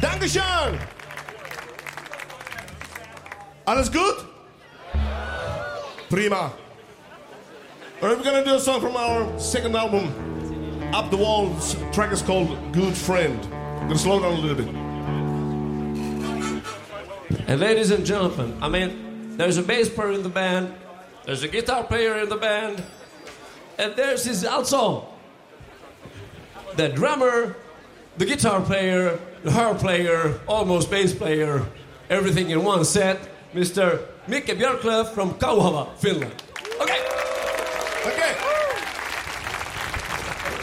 Dankeschön! Alles gut? Prima. We're gonna do a song from our second album, Up the Wall. This track is called Good Friend. I'm gonna slow down a little bit. And ladies and gentlemen, I mean, there's a bass player in the band, there's a guitar player in the band, and there's his also the drummer, the guitar player, the harp player, almost bass player, everything in one set, Mr. Micke Björklöf from Kauhava, Finland. Okay. Okay.